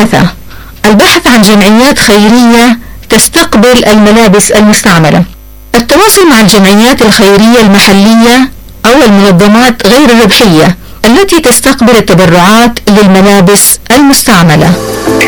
3. البحث عن جمعيات خيرية تستقبل الملابس المستعملة. التواصل مع الجمعيات الخيرية المحلية أو المنظمات غير الربحية التي تستقبل التبرعات للملابس المستعملة.